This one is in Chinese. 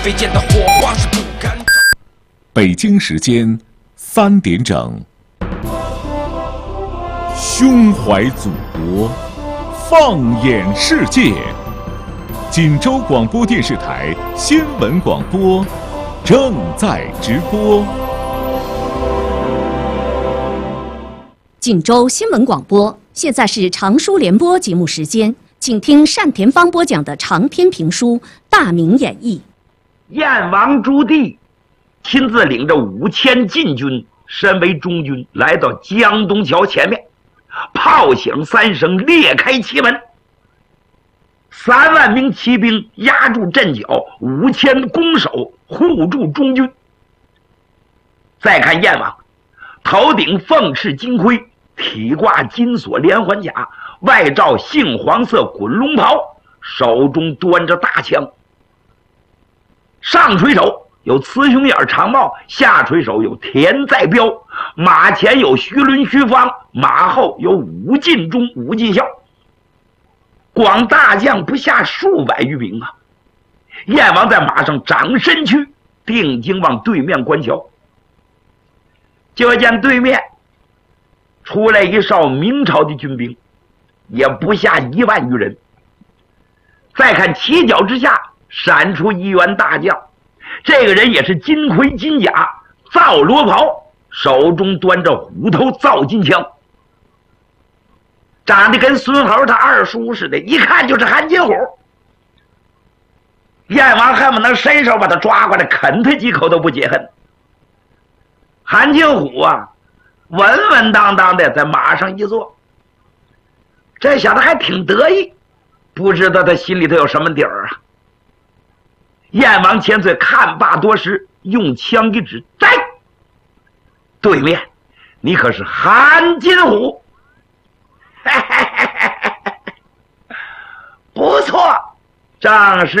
飞溅的火花是不敢。 北京时间3点整，胸怀祖国，放眼世界。锦州广播电视台新闻广播正在直播。 锦州新闻广播，现在是长书联播节目时间，请听单田芳播讲的长篇评书《大明演义》。 燕王朱棣亲自领着5000禁军，身为中军，来到江东桥前面，炮响3声，裂开旗门。3万名骑兵压住阵脚，5000弓手护住中军。再看燕王，头顶凤翅金盔，体挂金锁连环甲，外罩杏黄色滚龙袍，手中端着大枪。上垂手有雌雄眼长帽，下垂手有田在标，马前有徐伦徐方，马后有武进忠武进孝，广大将不下数百余名啊！燕王在马上掌身躯，定睛往对面观瞧，就见对面出来一哨明朝的军兵，也不下1万余人。再看旗角之下闪出一员大将，这个人也是金盔金甲，皂罗袍，手中端着虎头皂金枪，长得跟孙猴他二叔似的，一看就是韩金虎。燕王恨不能伸手把他抓过来啃他几口都不解恨。韩金虎啊，稳稳当当的在马上一坐，这小子还挺得意，不知道他心里头有什么底儿啊。燕王千岁看罢多时，用枪一指，在对面，你可是韩金虎？不错，正是